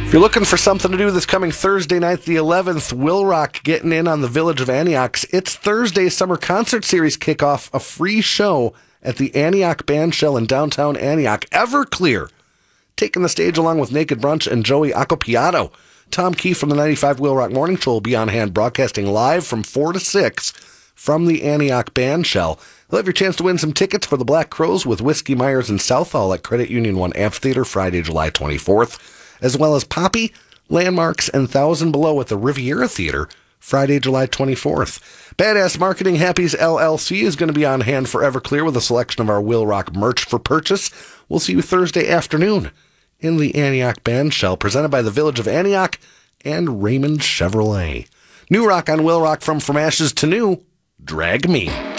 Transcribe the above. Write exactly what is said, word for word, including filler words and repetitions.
If you're looking for something to do this coming Thursday night, the eleventh, Will Rock getting in on the Village of Antioch's It's Thursday Summer Concert Series kickoff, a free show at the Antioch Bandshell in downtown Antioch. Everclear taking the stage along with Naked Brunch and Joey Accopiato. Tom Keefe from the ninety-five Will Rock Morning Show will be on hand broadcasting live from four to six from the Antioch Bandshell. You'll have your chance to win some tickets for the Black Crowes with Whiskey Myers and Southall at Credit Union One Amphitheater Friday, July twenty-fourth, as well as Poppy, Landmarks, and Thousand Below at the Riviera Theater Friday, July twenty-fourth. Badass Marketing Happies L L C is going to be on hand for Everclear with a selection of our Will Rock merch for purchase. We'll see you Thursday afternoon in the Antioch Bandshell, presented by the Village of Antioch and Raymond Chevrolet. New rock on Will Rock from From Ashes to New, Drag Me.